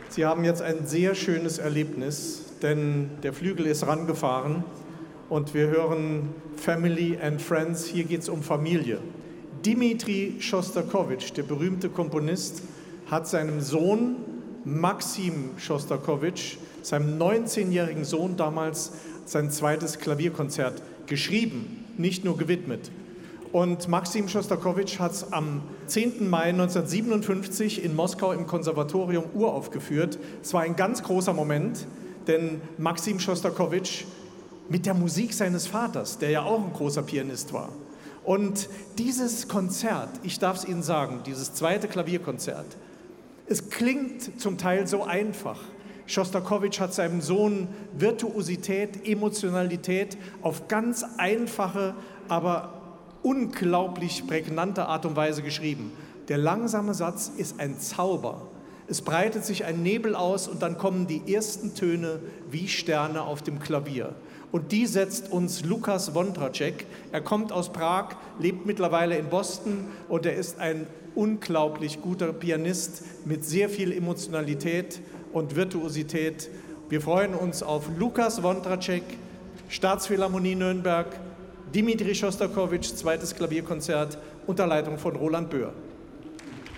Sie haben jetzt ein sehr schönes Erlebnis, denn der Flügel ist rangefahren und wir hören Family and Friends. Hier geht es um Familie. Dmitri Schostakowitsch, der berühmte Komponist, hat seinem Sohn Maxim Schostakowitsch, seinem 19-jährigen Sohn damals, sein zweites Klavierkonzert geschrieben, nicht nur gewidmet. Und Maxim Schostakowitsch hat es am 10. Mai 1957 in Moskau im Konservatorium uraufgeführt. Es war ein ganz großer Moment, denn Maxim Schostakowitsch mit der Musik seines Vaters, der ja auch ein großer Pianist war. Und dieses Konzert, ich darf es Ihnen sagen, dieses zweite Klavierkonzert, es klingt zum Teil so einfach. Schostakowitsch hat seinem Sohn Virtuosität, Emotionalität auf ganz einfache, aber unglaublich prägnante Art und Weise geschrieben. Der langsame Satz ist ein Zauber. Es breitet sich ein Nebel aus und dann kommen die ersten Töne wie Sterne auf dem Klavier. Und die setzt uns Lukas Wondratschek. Er kommt aus Prag, lebt mittlerweile in Boston und er ist ein unglaublich guter Pianist mit sehr viel Emotionalität und Virtuosität. Wir freuen uns auf Lukas Wondratschek, Staatsphilharmonie Nürnberg, Dmitri Schostakowitsch, zweites Klavierkonzert unter Leitung von Roland Böhr.